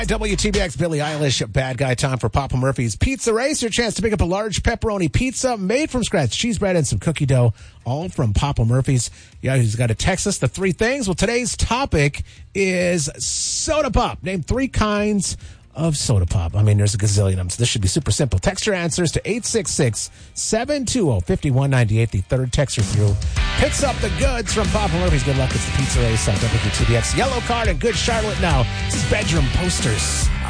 WTBX, Billie Eilish, Bad Guy. Time for Papa Murphy's Pizza Race. Your chance to pick up a large pepperoni pizza made from scratch, cheese bread, and some cookie dough, all from Papa Murphy's. Yeah, he's got to text us the three things. Well, today's topic is soda pop. Name three kinds of soda pop. I mean, there's a gazillion of them, so this should be super simple. Text your answers to 866-720-5198. The third texter through picks up the goods from Papa Murphy's. Good luck. It's the Pizza Race on WTBX. Yellow card and Good Charlotte now. This is Bedroom Posters.